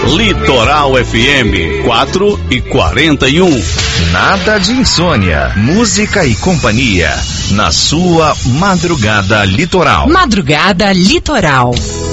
Litoral FM 4:41. Nada de insônia, música e companhia na sua Madrugada Litoral. Madrugada Litoral.